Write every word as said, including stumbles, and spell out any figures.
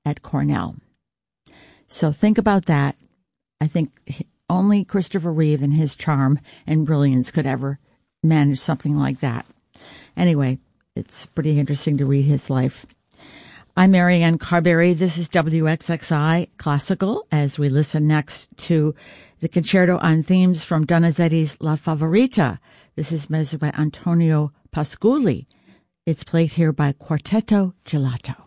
at Cornell. So think about that. I think only Christopher Reeve and his charm and brilliance could ever manage something like that. Anyway, it's pretty interesting to read his life. I'm Marianne Carberry. This is W X X I Classical, as we listen next to the concerto on themes from Donizetti's La Favorita. This is music by Antonio Pasculi. It's played here by Quartetto Gelato.